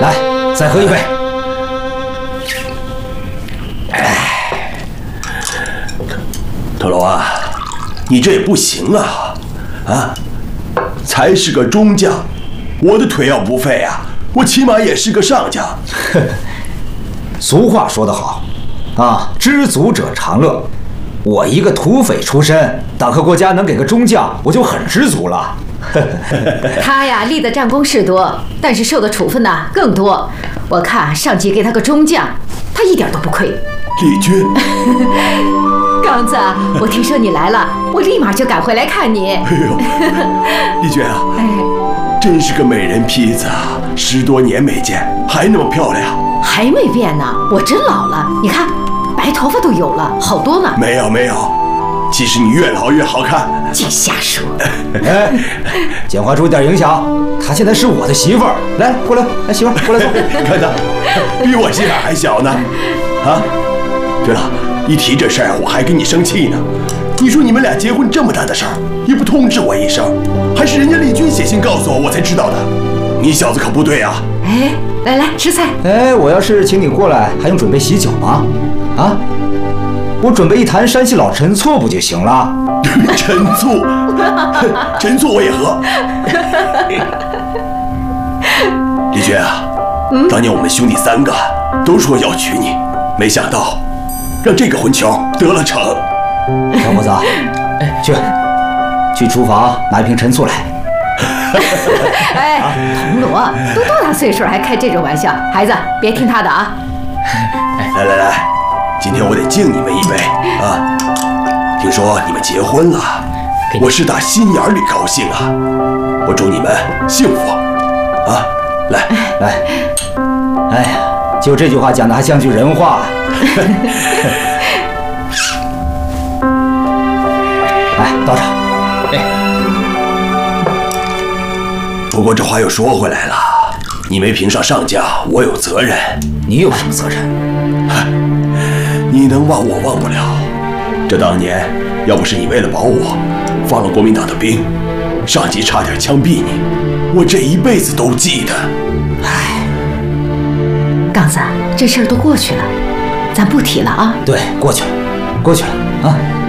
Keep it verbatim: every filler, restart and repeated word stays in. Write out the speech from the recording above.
来，再喝一杯。 哎，头楼啊，你这也不行啊！啊，才是个中将，我的腿要不废啊，我起码也是个上将。 俗话说得好，啊，知足者常乐。我一个土匪出身，党和国家能给个中将，我就很知足了。 他呀，立的战功是多，但是受的处分呢更多。我看上级给他个中将，他一点都不亏。 李军， 刚子，我听说你来了，我立马就赶回来看你。 哎呦，丽娟啊， 哎， 真是个美人坯子啊！十多年没见，还那么漂亮。 还没变呢，我真老了，你看，白头发都有了，好多呢。 没有没有，其实你越老越好看。 净瞎说。 哎，讲话注意点影响。她现在是我的媳妇儿，来过来，来媳妇儿过来坐。 看她，比我心眼还小呢。啊，对了，一提这事儿我还跟你生气呢。你说你们俩结婚这么大的事儿，也不通知我一声，还是人家丽君写信告诉我，我才知道的。你小子可不对啊！ 哎，来来吃菜。 哎，我要是请你过来，还用准备喜酒吗？啊，我准备一坛山西老陈醋不就行了？ 陈醋，陈醋我也喝。丽娟啊，嗯、当年我们兄弟三个都说要娶你，没想到让这个混球得了逞。 小伙子，去，去厨房拿一瓶陈醋来。 哎，铜锣都多大岁数还开这种玩笑？孩子，别听他的啊！ 来来来，今天我得敬你们一杯啊！听说你们结婚了，我是打心眼里高兴啊！我祝你们幸福啊！来来，哎呀，就这句话讲的还像句人话。来，倒茶。 不过这话又说回来了，你没评上上将，我有责任。 你有什么责任？ 你能忘我忘不了。这当年要不是你为了保我，放了国民党的兵，上级差点枪毙你，我这一辈子都记得。 唉，刚子，这事儿都过去了，咱不提了啊。 对，过去了，过去了啊。